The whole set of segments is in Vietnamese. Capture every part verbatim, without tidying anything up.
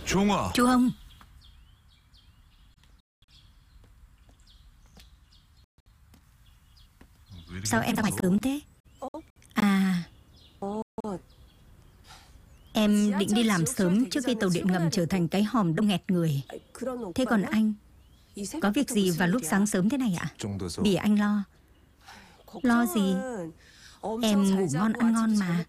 Trung Trung. Sao em ra ngoài sớm thế? À, em định đi làm sớm trước khi tàu điện ngầm trở thành cái hòm đông nghẹt người. Thế còn anh, có việc gì vào lúc sáng sớm thế này ạ? Vì anh lo. Lo gì? Em ngủ ngon ăn ngon mà.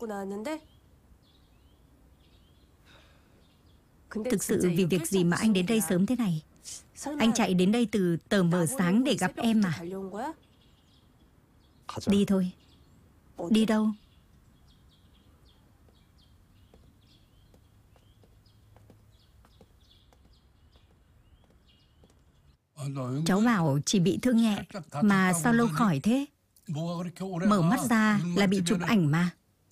Thực sự vì việc gì mà anh đến đây sớm thế này? Anh chạy đến đây từ tờ mờ sáng để gặp em mà. Đi thôi. Đi đâu? Cháu bảo chỉ bị thương nhẹ, mà sao lâu khỏi thế? Mở mắt ra là bị chụp ảnh mà.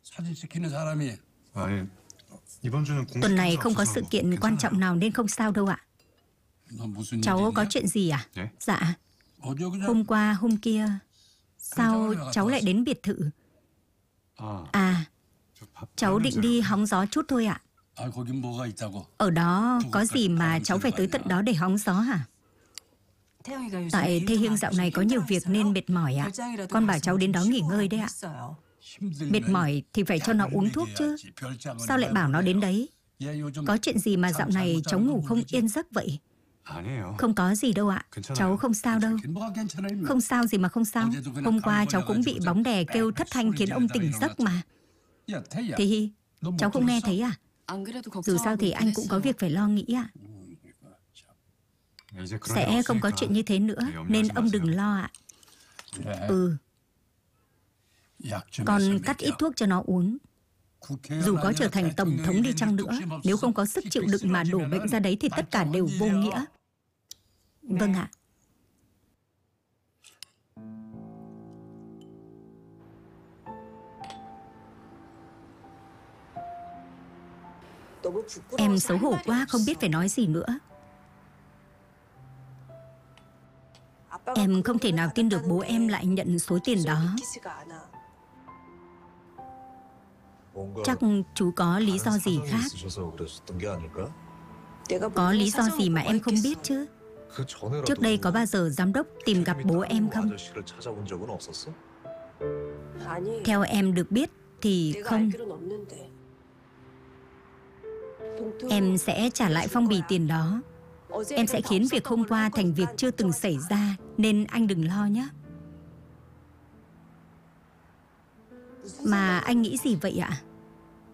Tuần này không có sự kiện quan trọng nào nên không sao đâu ạ. Cháu có chuyện gì à? Dạ. Hôm qua, hôm kia, sao cháu lại đến biệt thự? À, cháu định đi hóng gió chút thôi ạ. Ở đó có gì mà cháu phải tới tận đó để hóng gió hả? Tại Thê Hiêng dạo này có nhiều việc nên mệt mỏi ạ. Con bảo cháu đến đó nghỉ ngơi đấy ạ. Mệt mỏi thì phải cho nó uống thuốc chứ. Sao lại bảo nó đến đấy? Có chuyện gì mà dạo này cháu ngủ không yên giấc vậy? Không có gì đâu ạ. Cháu không sao đâu. Không sao gì mà không sao. Hôm qua cháu cũng bị bóng đè kêu thất thanh khiến ông tỉnh giấc mà. Thế Hi, cháu không nghe thấy à? Dù sao thì anh cũng có việc phải lo nghĩ ạ. Sẽ không có chuyện như thế nữa, nên ông đừng lo ạ. Ừ. Con cắt ít thuốc cho nó uống. Dù có trở thành tổng thống đi chăng nữa, nếu không có sức chịu đựng mà đổ bệnh ra đấy thì tất cả đều vô nghĩa. Vâng ạ. Em xấu hổ quá, không biết phải nói gì nữa. Em không thể nào tin được bố em lại nhận số tiền đó. Chắc chú có lý do gì khác. Có lý do gì mà em không biết chứ? Trước đây có bao giờ giám đốc tìm gặp bố em không? Theo em được biết thì không. Em sẽ trả lại phong bì tiền đó. Em sẽ khiến việc hôm qua thành việc chưa từng xảy ra, nên anh đừng lo nhé. Mà anh nghĩ gì vậy ạ?